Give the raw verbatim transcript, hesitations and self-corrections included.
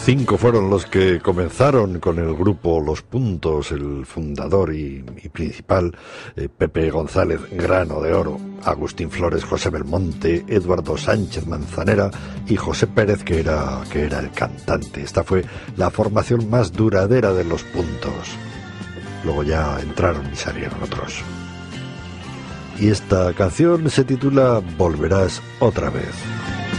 Cinco fueron los que comenzaron con el grupo Los Puntos, el fundador y, y principal, eh, Pepe González Grano de Oro, Agustín Flores, José Belmonte, Eduardo Sánchez Manzanera y José Pérez, que era, que era el cantante. Esta fue la formación más duradera de Los Puntos. Luego ya entraron y salieron otros. Y esta canción se titula Volverás otra vez.